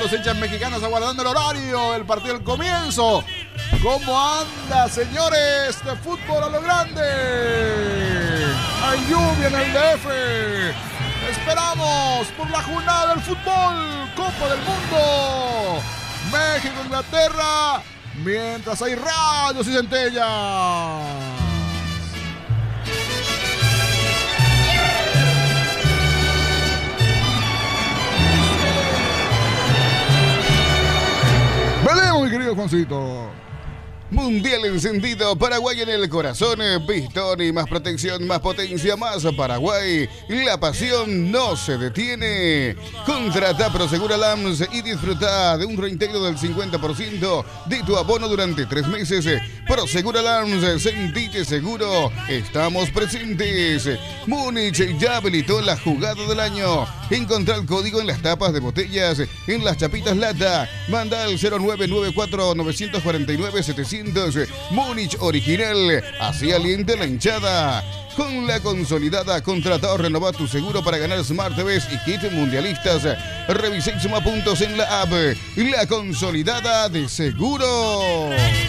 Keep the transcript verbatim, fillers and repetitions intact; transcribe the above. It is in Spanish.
los hinchas mexicanos aguardando el horario del partido del comienzo. ¿Cómo anda, señores, de fútbol a lo grande? Hay lluvia en el D F. Esperamos por la jornada del fútbol, Copa del Mundo, México, Inglaterra, mientras hay rayos y centellas. ¡Velemos, mi querido Juancito! Mundial encendido, Paraguay en el corazón, pistón y más protección, más potencia, más Paraguay. La pasión no se detiene. Contrata Prosegur Alarms y disfruta de un reintegro del cincuenta por ciento de tu abono durante tres meses. Prosegur Alarms, sentite seguro, estamos presentes. Múnich ya habilitó la jugada del año. Encontrá el código en las tapas de botellas, en las chapitas lata. Manda al cero nueve nueve cuatro nueve cuatro nueve setecientos. Múnich original, así alienta la hinchada. Con la consolidada, contrata o renova tu seguro para ganar Smart T Vs y kits mundialistas. Revisa y suma puntos en la app. La consolidada de seguro.